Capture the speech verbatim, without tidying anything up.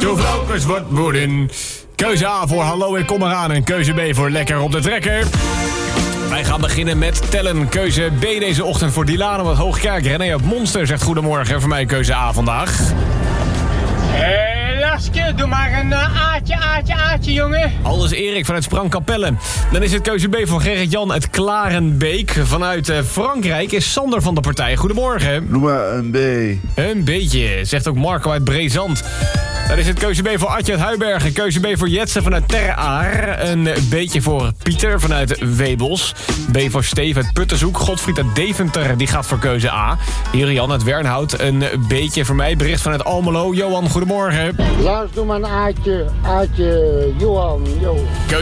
Joe Vrouwkes wordt boerin. Keuze A voor hallo en kom eraan. En keuze B voor lekker op de trekker. Wij gaan beginnen met tellen. Keuze B deze ochtend voor Dilano uit Hoogkerk. René uit Monster zegt goedemorgen. Voor mij keuze A vandaag. Hé, Laske, doe maar een uh, aatje, aatje, aatje, jongen. Aldus Erik vanuit Sprangkapelle. Dan is het keuze B van Gerrit-Jan uit Klarenbeek. Vanuit uh, Frankrijk is Sander van de partij. Goedemorgen. Noem maar een B. Een beetje, zegt ook Marco uit Brezand. Dan is het keuze B voor Adje uit Huibergen. Keuze B voor Jetsen vanuit Ter Aar. Een beetje voor Pieter vanuit Webels. B voor Steven uit Puttenzoek. Godfried uit Deventer, die gaat voor keuze A. Hier Jan uit Wernhout. Een beetje voor mij. Bericht vanuit Almelo. Johan, goedemorgen. Lars, doe maar een aatje, aatje, Johan, jo.